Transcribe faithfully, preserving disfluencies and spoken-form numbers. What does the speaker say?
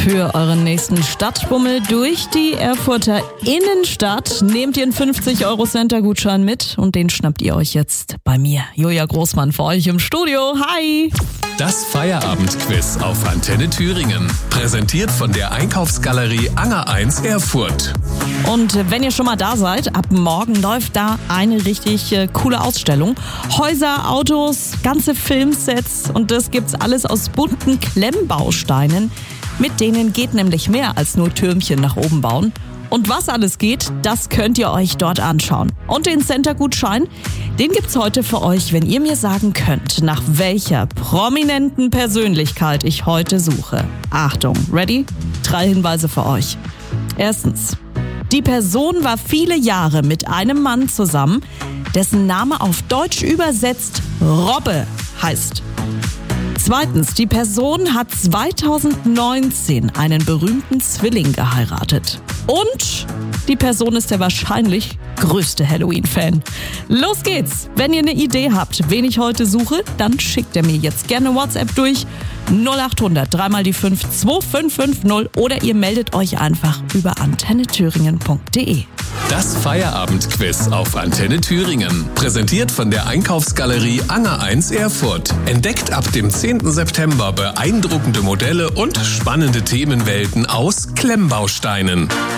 Für euren nächsten Stadtbummel durch die Erfurter Innenstadt nehmt ihr einen fünfzig Euro Center-Gutschein mit und den schnappt ihr euch jetzt bei mir. Julia Großmann für euch im Studio. Hi! Das Feierabendquiz auf Antenne Thüringen. Präsentiert von der Einkaufsgalerie Anger eins Erfurt. Und wenn ihr schon mal da seid, ab morgen läuft da eine richtig äh, coole Ausstellung. Häuser, Autos, ganze Filmsets und das gibt's alles aus bunten Klemmbausteinen. Mit denen geht nämlich mehr als nur Türmchen nach oben bauen. Und was alles geht, das könnt ihr euch dort anschauen. Und den Center-Gutschein, den gibt's heute für euch, wenn ihr mir sagen könnt, nach welcher prominenten Persönlichkeit ich heute suche. Achtung, ready? Drei Hinweise für euch. Erstens, die Person war viele Jahre mit einem Mann zusammen, dessen Name auf Deutsch übersetzt Robbe heißt. Zweitens, die Person hat zweitausendneunzehn einen berühmten Zwilling geheiratet. Und die Person ist der wahrscheinlich größte Halloween-Fan. Los geht's! Wenn ihr eine Idee habt, wen ich heute suche, dann schickt ihr mir jetzt gerne WhatsApp durch null acht hundert dreimal die fünf zwei fünf fünf null oder ihr meldet euch einfach über antenne thüringen punkt de. Das Feierabendquiz auf Antenne Thüringen. Präsentiert von der Einkaufsgalerie Anger eins Erfurt. Entdeckt ab dem zehnten September beeindruckende Modelle und spannende Themenwelten aus Klemmbausteinen.